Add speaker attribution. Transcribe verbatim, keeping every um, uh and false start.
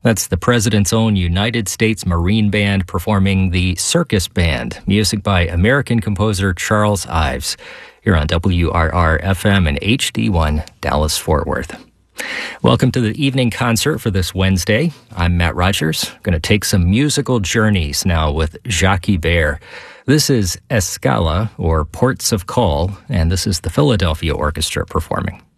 Speaker 1: That's the President's Own United States Marine Band performing the Circus Band, music by American composer Charles Ives, here on W R R F M and H D one Dallas-Fort Worth. Welcome to the evening concert for this Wednesday. I'm Matt Rogers, going to take some musical journeys now with Jacques Ibert. This is Escala, or Ports of Call, and this is the Philadelphia Orchestra performing.